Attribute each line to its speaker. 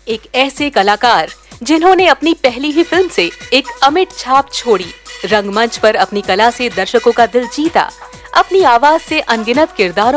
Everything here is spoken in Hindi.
Speaker 1: एक ऐसे कलाकार जिन्होंने अपनी पहली ही फिल्म से एक अमिट छाप छोड़ी, रंगमंच पर अपनी कला से दर्शकों का दिल जीता, अपनी आवाज से अनगिनत किरदारों